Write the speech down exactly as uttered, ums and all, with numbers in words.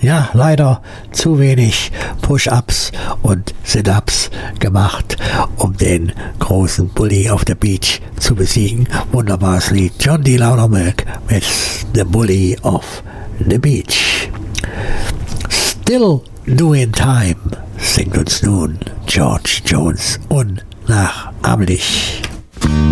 ja, leider zu wenig Push-Ups und Sit-Ups gemacht, um den großen Bully auf der Beach zu besiegen. Wunderbares Lied. John D. Loudermilk mit The Bully of the Beach. Still Doing Time singt uns nun George Jones unnachahmlich.